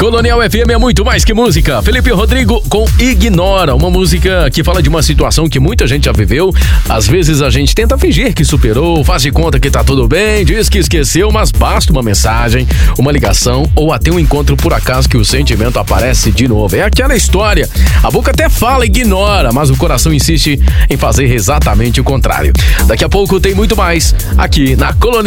Colonial FM é muito mais que música. Felipe Rodrigo com Ignora, uma música que fala de uma situação que muita gente já viveu. Às vezes a gente tenta fingir que superou, faz de conta que tá tudo bem, diz que esqueceu, mas basta uma mensagem, uma ligação ou até um encontro por acaso que o sentimento aparece de novo. É aquela história. A boca até fala ignora, mas o coração insiste em fazer exatamente o contrário. Daqui a pouco tem muito mais aqui na Colonial.